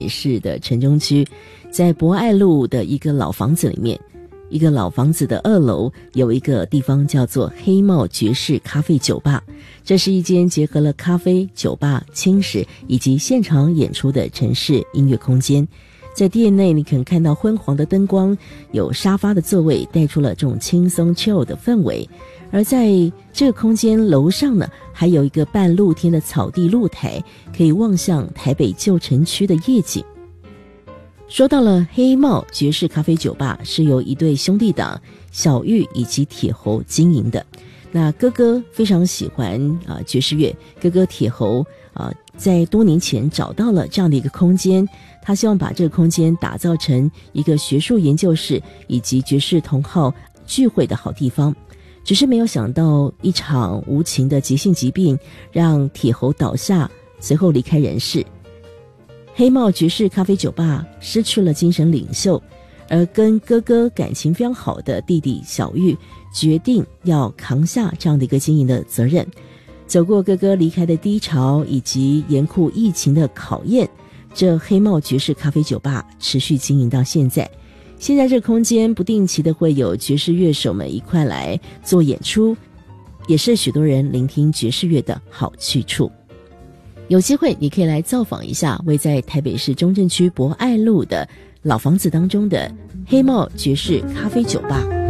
市的城中区，在博爱路的一个老房子里面，一个老房子的2楼有一个地方叫做黑帽爵士咖啡酒吧。这是一间结合了咖啡、酒吧、轻食以及现场演出的城市音乐空间。在店内你可能看到昏黄的灯光，有沙发的座位，带出了这种轻松 chill 的氛围。而在这个空间楼上呢，还有一个半露天的草地露台，可以望向台北旧城区的夜景。说到了黑帽爵士咖啡酒吧，是由一对兄弟档小玉以及铁猴经营的。那哥哥非常喜欢爵士乐，哥哥铁猴在多年前找到了这样的一个空间，他希望把这个空间打造成一个学术研究室以及爵士同好聚会的好地方。只是没有想到一场无情的急性疾病让铁猴倒下，随后离开人世。黑帽爵士咖啡酒吧失去了精神领袖，而跟哥哥感情非常好的弟弟小玉决定要扛下这样的一个经营的责任。走过哥哥离开的低潮以及严酷疫情的考验，这黑帽爵士咖啡酒吧持续经营到现在。现在这个空间不定期的会有爵士乐手们一块来做演出，也是许多人聆听爵士乐的好去处。有机会你可以来造访一下位在台北市中正区博爱路的老房子当中的黑帽爵士咖啡酒吧。